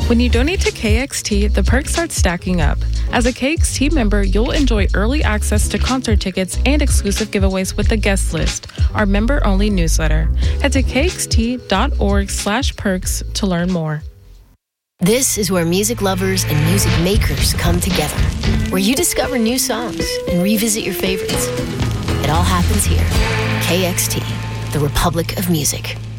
When you donate to KXT, the perks start stacking up. As a KXT member, you'll enjoy early access to concert tickets and exclusive giveaways with the guest list, our member-only newsletter. Head to kxt.org/perks to learn more. This is where music lovers and music makers come together, where you discover new songs and revisit your favorites. It all happens here. KXT, the Republic of Music.